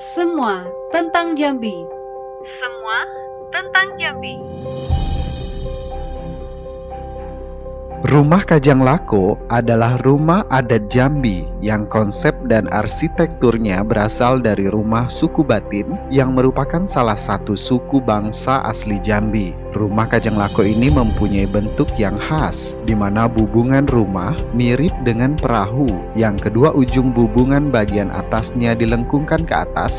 Semua tentang Jambi. Semua tentang Jambi. Rumah Kajang Lako adalah rumah adat Jambi yang konsep dan arsitekturnya berasal dari rumah suku Batin yang merupakan salah satu suku bangsa asli Jambi. Rumah Kajang Lako ini mempunyai bentuk yang khas, di mana bubungan rumah mirip dengan perahu, yang kedua ujung bubungan bagian atasnya dilengkungkan ke atas